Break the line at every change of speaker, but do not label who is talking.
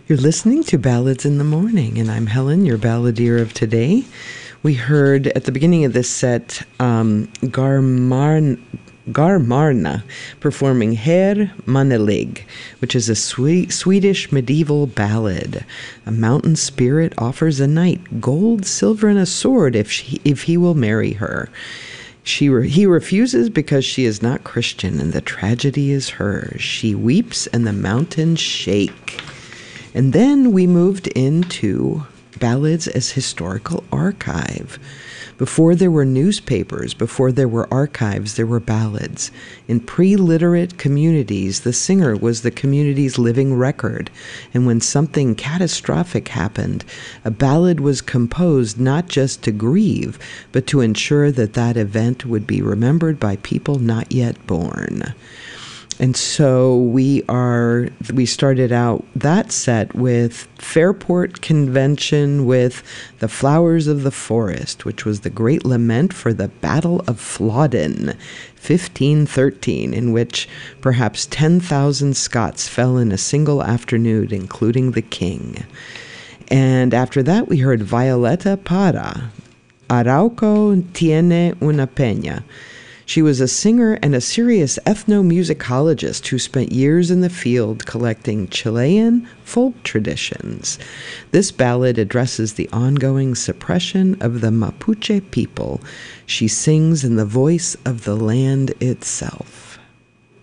You're listening to Ballads in the Morning, and I'm Helen, your balladeer of today. We heard at the beginning of this set Garmarna performing Herr Manelig, which is a Swedish medieval ballad. A mountain spirit offers a knight gold, silver, and a sword if he will marry her. He refuses because she is not Christian, and the tragedy is hers. She weeps, and the mountains shake. And then we moved into ballads as historical archive. Before there were newspapers, before there were archives, there were ballads. In pre-literate communities, the singer was the community's living record. And when something catastrophic happened, a ballad was composed not just to grieve, but to ensure that that event would be remembered by people not yet born. And so we started out that set with Fairport Convention with The Flowers of the Forest, which was the great lament for the Battle of Flodden, 1513, in which perhaps 10,000 Scots fell in a single afternoon, including the king. And after that, we heard Violeta Parra, Arauco tiene una peña. She was a singer and a serious ethnomusicologist who spent years in the field collecting Chilean folk traditions. This ballad addresses the ongoing suppression of the Mapuche people. She sings in the voice of the land itself.